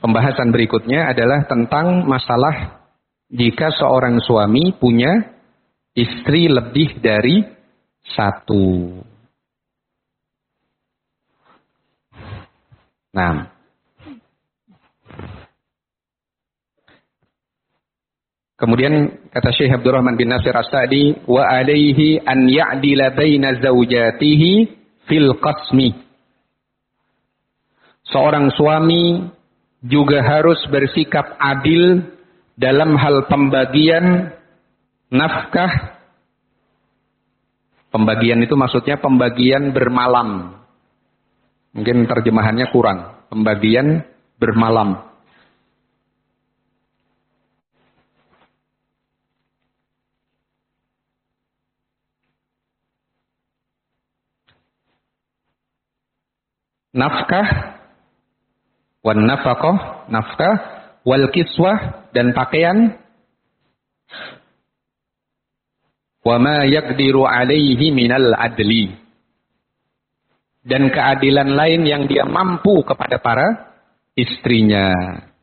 Pembahasan berikutnya adalah tentang masalah jika seorang suami punya istri lebih dari satu. Nah, kemudian kata Syekh Abdurrahman bin Nasir As-Sa'di, wa alaihi an ya'dila baina zawjatihi fil qasmi. Seorang suami juga harus bersikap adil dalam hal pembagian nafkah. Pembagian itu maksudnya pembagian bermalam. Mungkin terjemahannya kurang. Pembagian bermalam. Nafkah, wan nafaqah, nafkah, wal kiswah, dan pakaian, wa ma yaqdiru alaihi minal adli, dan keadilan lain yang dia mampu kepada para istrinya.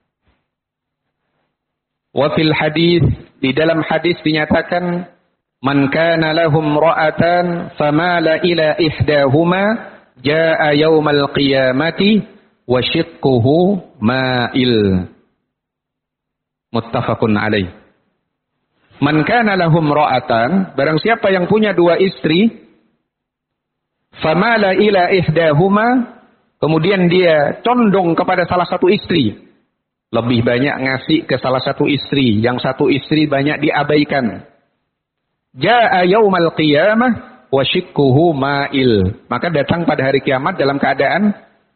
Wa fil hadis, di dalam hadis dinyatakan, man kana lahum ra'atan famala ila ihdahuma jaa yaumal qiyamati wa shiqquhu ma'il. Muttafaqun alaih. Man kana lahum ra'atan, barang siapa yang punya dua istri, famala ila ihdahuma, kemudian dia condong kepada salah satu istri, lebih banyak ngasih ke salah satu istri, yang satu istri banyak diabaikan. Jaa yaumal qiyamah wa shiqquhu ma'il, maka datang pada hari kiamat dalam keadaan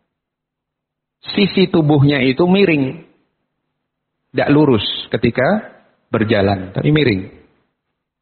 sisi tubuhnya itu miring, tidak lurus ketika berjalan, tapi miring.